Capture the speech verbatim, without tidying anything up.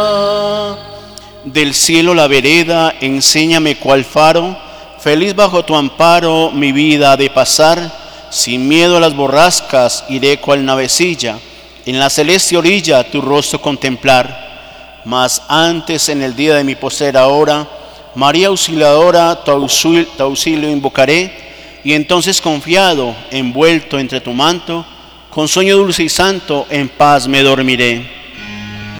Del cielo la vereda, enséñame cuál faro, feliz bajo tu amparo mi vida ha de pasar, sin miedo a las borrascas iré cual navecilla, en la celeste orilla tu rostro contemplar. Mas antes en el día de mi postrera hora, María Auxiliadora, tu auxilio, tu auxilio invocaré, y entonces confiado, envuelto entre tu manto, con sueño dulce y santo, en paz me dormiré.